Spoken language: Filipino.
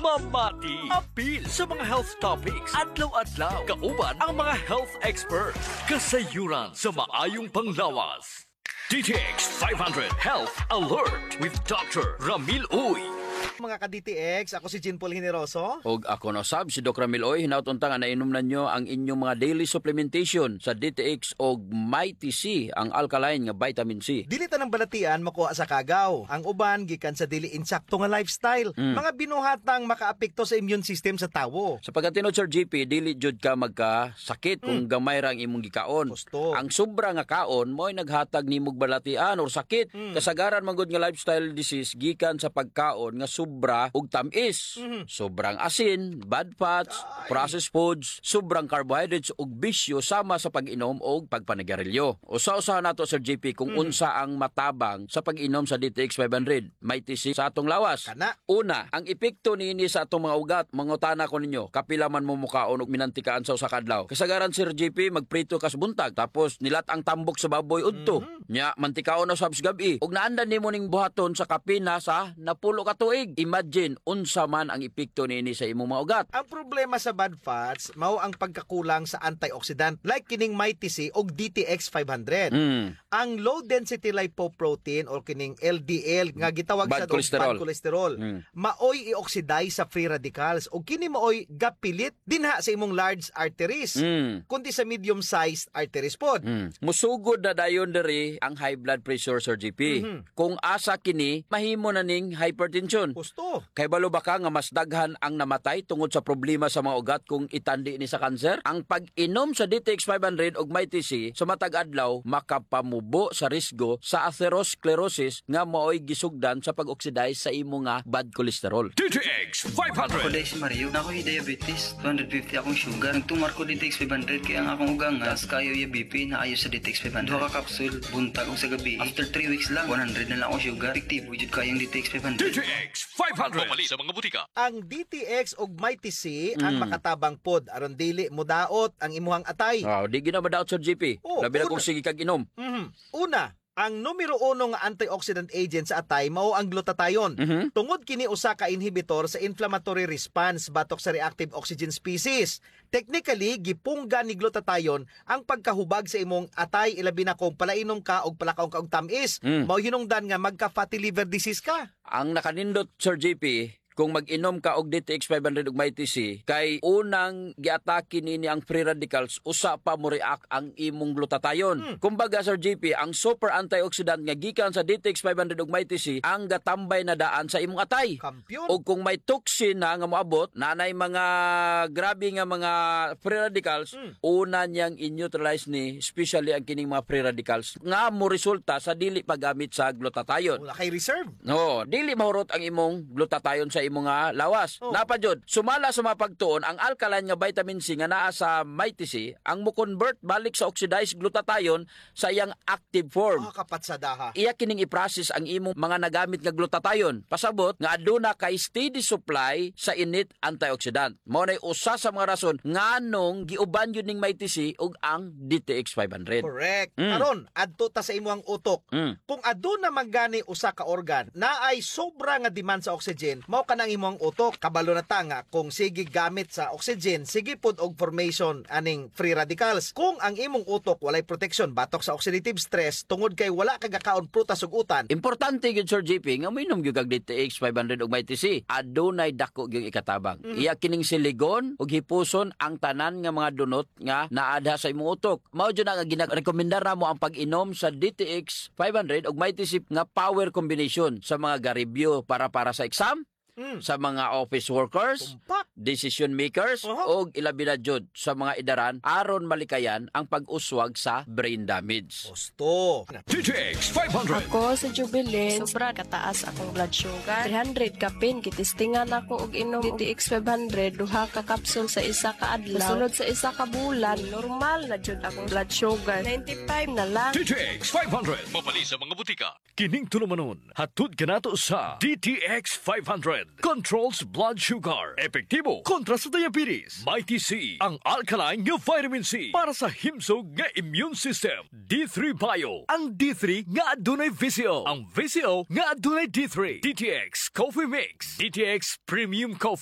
mamati, apil sa mga health topics, adlaw-adlaw, kauban ang mga health experts, kasayuran sa maayong panglawas. DTX 500 Health Alert with Dr. Ramil Uy. Mga ka-DTX, ako si Jean Paul Generoso. Og ako no sab si Dr. Miloy, hinautunta nga nainom na nyo ang inyong mga daily supplementation sa DTX og Mighty C, ang alkaline nga vitamin C. Dili ta ng balatian makuha sa kagaw. Ang uban gikan sa dili insakto nga lifestyle. Mga binuhatang makaapekto sa immune system sa tawo. Sa pagkatinod Sir GP, dili jud ka magkasakit kung gamay ra ang imong gikaon. Gusto. Ang sobra nga kaon mo'y naghatag nimog balatian or sakit. Kasagaran man gud nga lifestyle disease gikan sa pagkaon nga sobra ug tamis. Sobrang asin, bad fats, processed foods, sobrang carbohydrates ug bisyo sama sa pag-inom og pagpanigarilyo. Usa-usahan nato Sir JP kung unsa ang matabang sa pag-inom sa DTX 500. May tisi sa atong lawas. Kana. Una, ang epekto niini sa atong mga ugat, mangutana ko ninyo, kapila man mo mukaon og minantikaan sa usa ka adlaw. Kasagaran Sir JP magprito kas buntag tapos nilat ang tambok sa baboy udto. Nya mantikaon na sabs gabi ug naandan nimo ning buhaton sa kapina sa napulo ka tuig. Imagine unsa man ang epekto niini sa imong mga ugat. Ang problema sa bad fats mao ang pagkakulang sa antioxidant like kining Mighty C og DTX 500. Ang low density lipoprotein or kining LDL nga gitawag Bad sa cholesterol. bad cholesterol maoy i-oxidize sa free radicals o kini maoy gapilit dinha sa imong large arteries kundi sa medium sized arteries pod. Musugod na dayon diri ang high blood pressure Sir GP. Kung asa kini mahimo na ning hypertension. Gusto. Kay balo ba ka nga mas daghan ang namatay tungod sa problema sa mga ugat kung itandi ni sa kanser? Ang pag-inom sa DTX 500 ug Mighty C sa matag adlaw makapamubo sa risgo sa atherosclerosis nga maoy gisugdan sa pag-oxidize sa imo nga bad cholesterol. DTX Ako 500. dahil si Mario, na ako'y diabetes, 250 akong sugar. Nagtumar ko DTX 500 kaya ang akong ugangas, kayo yung BP na ayo sa DTX 500. Duha ka kapsul, buntag o sa gabi. After 3 weeks lang, 100 na lang akong sugar. Effective, wujud kayong DTX 500. DTX 500. Pumali sa mga butika. Ang DTX og Mighty C ang makatabang pod aron dili mudaot ang imuhang atay. Di ginamadaot Sir GP. Oh, Labi na una. kung sige kag inom. Una, ang numero 1 nga antioxidant agent sa atay mao ang glutathione. Tungod kini usa ka inhibitor sa inflammatory response batok sa reactive oxygen species. Technically, gipungga ni glutathione ang pagkahubag sa imong atay ilabi na kung palainom ka og palakaw ka og tamis. Mao hinungdan nga magka fatty liver disease ka. Ang nakanindot Sir JP, kung mag-inom ka og DTX 500 ug Mighty C, kay unang giatake nini ang free radicals, usa pa mo react ang imong glutathione. Kumbaga Sir JP, ang super antioxidant nga gikan sa DTX 500 ug Mighty C ang gatambay na daan sa imong atay. Kampiyon. O kung may toxin na nga moabot, nanay mga grabe nga mga free radicals, una niyang in-neutralize ni, especially ang kining mga free radicals, nga mo resulta sa dili paggamit sa glutathione. Wala kay reserve. No, dili mahurot ang imong glutathione sa imong nga lawas. Napa jud, sumala sa mga pagtuon ang alkaline nga vitamin C nga naa sa Mighty C ang mo-convert balik sa oxidized glutathione sa iyang active form. Kapatsadaha. Iya kining i-process ang imong mga nagamit nga glutathione. Pasabot nga aduna kay steady supply sa init antioxidant. Mao nay usa sa mga rason nganong giuban yun ning Mighty C ug ang DTX 500. Correct. Karon, adto ta sa imong utok. Kung aduna magani usa ka organ na ay sobra nga demand sa oxygen, mao kanang imong utok. Kabalo na ta nga kung sige gamit sa oxygen, sige pod og formation aning free radicals. Kung ang imong utok walay protection batok sa oxidative stress tungod kay wala kag kaon prutas ug utan, Importante gyud Sir JP nga minom gyud kag DTX 500 ug Mighty C. Adunay dako gyud ikatabang. Iya kining siligon ug hipuson ang tanan nga mga dunot nga naadha sa imong utok. Mao jud nga ginarekomendar namo ang pag-inom sa DTX 500 ug Mighty C nga power combination sa mga garibyo para sa exam, sa mga office workers, Tumpak. decision makers, o ilabi na jud sa mga idaran aron malikayan ang pag-uswag sa brain damage. gusto. DTX 500. Ako sa Jubilee, sobra kataas akong blood sugar. 300 kapin, kitistingan ako og inom DTX 500, duha ka kapsul sa isa ka adlaw. Sunod sa isa ka bulan, normal na jud akong blood sugar. 95 na lang. DTX 500. Mapali sa mga butika. Kining tulumanon. Hatud ka nato sa DTX 500. Controls blood sugar. Epektibo kontra sa diabetes. Mighty C, ang alkaline nga vitamin C para sa himsog nga immune system. D3 Bio, ang D3 nga adunay VCO. Ang VCO nga adunay D3. DTX Coffee Mix. DTX Premium Coffee.